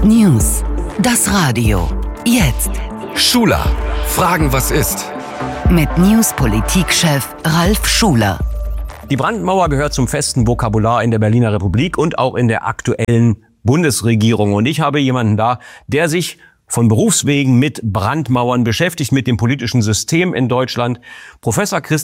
News. Das Radio. Jetzt. Schuler. Fragen, was ist? Mit News-Politikchef Ralf Schuler. Die Brandmauer gehört zum festen Vokabular in der Berliner Republik und auch in der aktuellen Bundesregierung. Und ich habe jemanden da, der sich von Berufswegen mit Brandmauern beschäftigt, mit dem politischen System in Deutschland. Professor Christian